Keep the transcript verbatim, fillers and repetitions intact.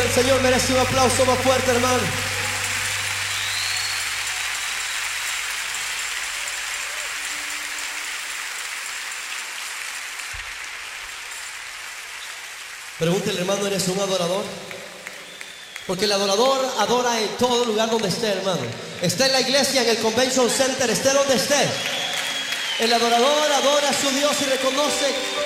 El Señor merece un aplauso más fuerte, hermano. Pregúntele, hermano, ¿eres un adorador? Porque el adorador adora en todo lugar donde esté, hermano. Esté en la iglesia, en el Convention Center, esté donde esté. El adorador adora a su Dios y reconoce